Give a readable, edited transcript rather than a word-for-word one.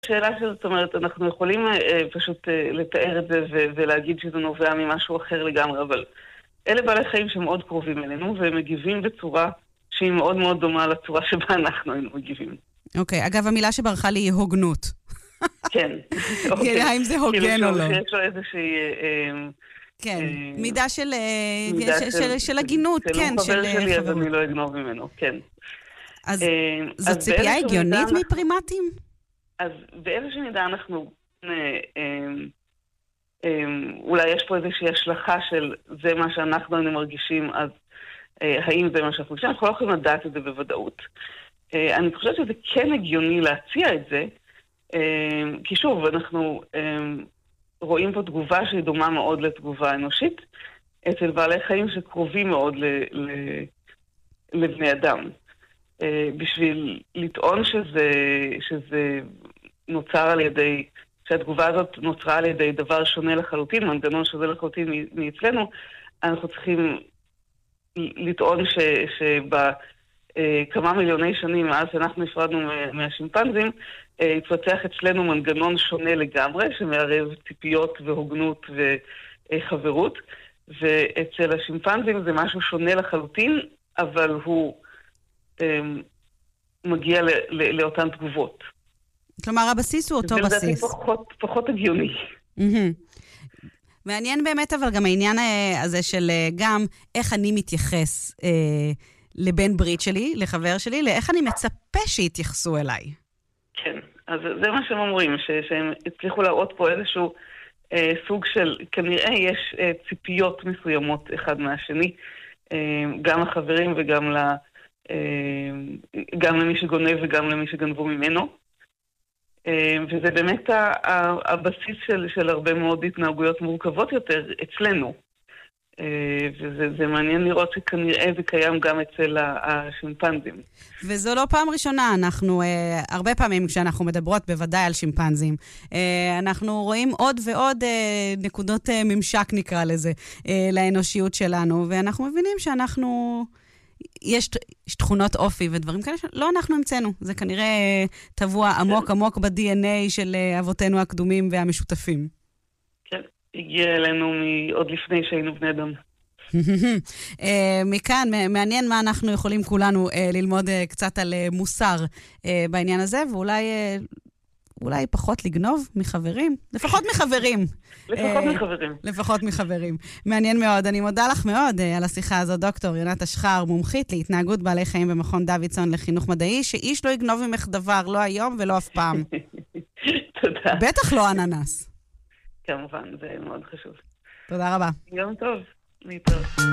שאלה זאת אומרת, אנחנו יכולים פשוט לתאר את זה ולהגיד שזה נובע ממשהו אחר לגמרי, אבל אלה בעלי חיים שמאוד קרובים אלינו, והם מגיבים בצורה שהיא מאוד מאוד דומה לצורה שבה אנחנו היינו מגיבים. אוקיי, אגב, המילה שברחה לי היא הוגנות. כן. האם זה הוגן או לא? שיש לו איזושהי... כן, מידה של הגינות, כן. של חבר שלי, אז אני לא אגנוב ממנו, כן. אז זו ציפייה הגיונית מפרימטים? אז באיזושהי מידה אנחנו... אולי יש פה איזושהי השלכה של זה מה שאנחנו מרגישים, אז האם זה מה שאנחנו מרגישים? אנחנו לא יכולים לדעת את זה בוודאות. אני חושבת שזה כן הגיוני להציע את זה, כי שוב, אנחנו רואים פה תגובה שהיא דומה מאוד לתגובה אנושית, אצל בעלי חיים שקרובים מאוד לבני אדם. בשביל לטעון שזה נוצר על ידי, שהתגובה הזאת נוצרה על ידי דבר שונה לחלוטין, מנגנון שזה לחלוטין מאצלנו, אנחנו צריכים לטעון שבכמה מיליוני שנים מאז שאנחנו נפרדנו מהשימפנזים, התפתח אצלנו מנגנון שונה לגמרי, שמערב ציפיות והוגנות וחברות, ואצל השימפנזים זה משהו שונה לחלוטין, אבל הוא מגיע לאותן תגובות. כלומר, הבסיס הוא אותו בסיס. ולדעתי פחות הגיוני. מעניין באמת, אבל גם העניין הזה של גם איך אני מתייחס לבן ברית שלי, לחבר שלי, לאיך אני מצפה שיתייחסו אליי. כן, אז זה מה שהם אומרים, שהם הצליחו להראות פה איזשהו סוג של, כנראה יש ציפיות מסוימות אחד מהשני, גם לחברים וגם גם למי שגונב וגם למי שגנבו ממנו. וזה באמת הבסיס של הרבה מאוד התנהגויות מורכבות יותר אצלנו. וזה מעניין לראות שכנראה זה קיים גם אצל השימפנזים. וזו לא פעם ראשונה, אנחנו הרבה פעמים כשאנחנו מדברות בוודאי על שימפנזים, אנחנו רואים עוד ועוד נקודות ממשק נקרא לזה, לאנושיות שלנו, ואנחנו מבינים שאנחנו... יש תכונות אופי ודברים כאלה שלא אנחנו המצאנו. זה כנראה טבוע עמוק עמוק ב-DNA של אבותינו הקדומים והמשותפים. כן, הגיע אלינו עוד לפני שהיינו בני אדם. מכאן, מעניין מה אנחנו יכולים כולנו ללמוד קצת על מוסר בעניין הזה, ואולי פחות לגנוב מחברים. לפחות מחברים. לפחות מחברים. מעניין מאוד. אני מודה לך מאוד על השיחה הזאת, דוקטור יונת אשחר, מומחית להתנהגות בעלי חיים במכון דוידסון לחינוך מדעי, שאיש לא יגנוב ממך דבר, לא היום ולא אף פעם. תודה. בטח לא אננס. כמובן, זה מאוד חשוב. תודה רבה. יום טוב. להתראות.